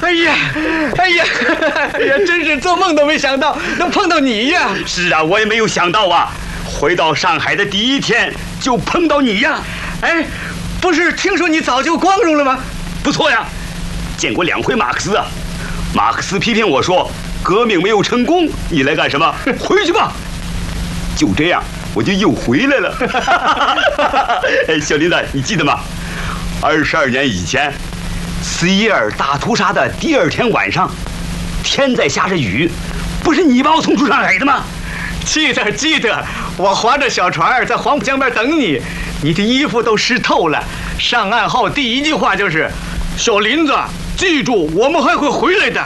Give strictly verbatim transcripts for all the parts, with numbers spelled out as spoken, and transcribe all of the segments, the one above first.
哎呀，哎呀，哎呀，真是做梦都没想到能碰到你呀！ 是啊，我也没有想到啊，回到上海的第一天就碰到你呀！ 哎，不是听说你早就光荣了吗？ 不错呀，见过两回马克思啊。马克思批评我说革命没有成功，你来干什么？回去吧。就这样，我就又回来了。哎，小林子，你记得吗？二十二年以前，四一二大屠杀的第二天晚上，天在下着雨，不是你把我送出上海的吗？ 记得记得，我划着小船在黄浦江边等你，你的衣服都湿透了。上岸后第一句话就是：“小林子，记住，我们还会回来的。”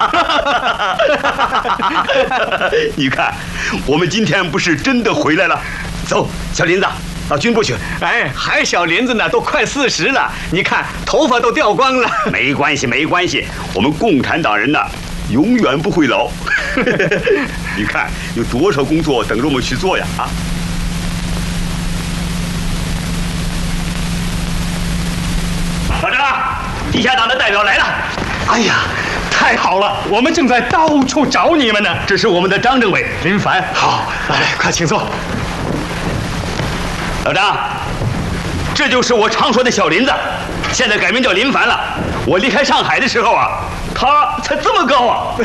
你看，我们今天不是真的回来了。走，小林子，到军部去。 哎，还小林子呢，都快四十了，你看头发都掉光了。 没关系，没关系，我们共产党人呢，永远不会老。你看有多少工作等着我们去做呀！啊！老张，地下党的代表来了。 哎呀，太好了，我们正在到处找你们呢。 这是我们的张政委林凡。 好，来，快请坐。 老张，这就是我常说的小林子，现在改名叫林凡了。我离开上海的时候啊，他才这么高啊！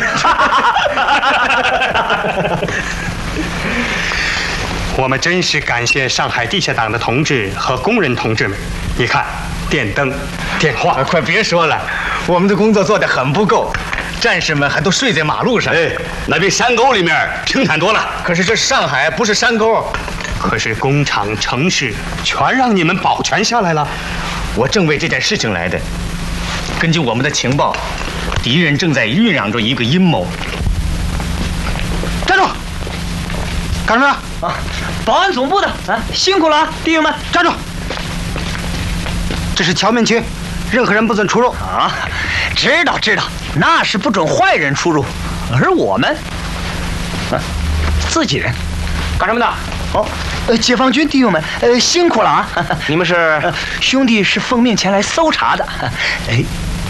我们真是感谢上海地下党的同志和工人同志们。你看，电灯、电话， 啊、快别说了，我们的工作做得很不够，战士们还都睡在马路上。 哎，那比山沟里面平坦多了。 可是这上海不是山沟， 可是工厂、城市全让你们保全下来了。 我正为这件事情来的。根据我们的情报，敌人正在酝酿着一个阴谋。 站住！干什么啊？保安总部的啊，辛苦了啊，弟兄们，站住！这是侨民区，任何人不准出入啊！知道知道，那是不准坏人出入，而我们，啊，自己人，干什么的？哦，呃，解放军弟兄们，呃，辛苦了啊！你们是、呃、兄弟是奉命前来搜查的，哎。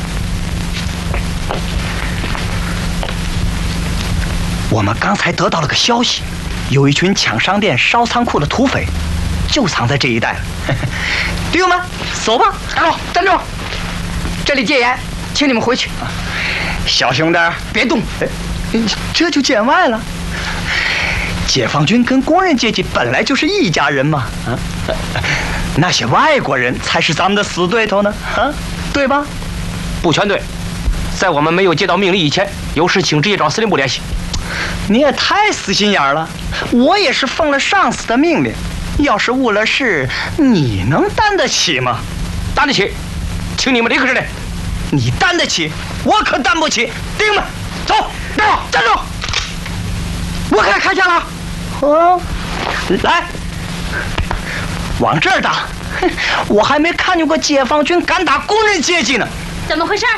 我们刚才得到了个消息，有一群抢商店、烧仓库的土匪，就藏在这一带了。弟兄们，走吧！站住！站住！这里戒严，请你们回去。小兄弟，别动！这就见外了。解放军跟工人阶级本来就是一家人嘛，啊，那些外国人才是咱们的死对头呢，啊，对吧？ 不全对，在我们没有接到命令以前，有事请直接找司令部联系。 你也太死心眼了，我也是奉了上司的命令，要是误了事，你能担得起吗？ 担得起，请你们立刻指令。 你担得起，我可担不起。弟兄们，走，站住，站住！我可开枪了。哦，来，往这儿打。我还没看见过解放军敢打工人阶级呢。 怎么回事？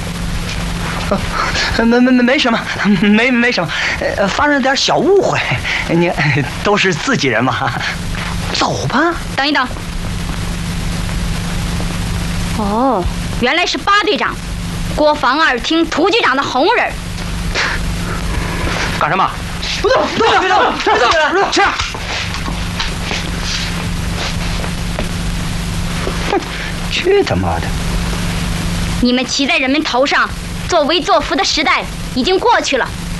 没没没没什么，没没什么，呃，发生了点小误会。你都是自己人嘛，走吧。 等一等。哦，原来是八队长，国防二厅涂局长的红人。 干什么？ 不动，不动，不动，不动，不动，吃。哼，去他妈的！ 你们骑在人们头上作威作福的时代已经过去了，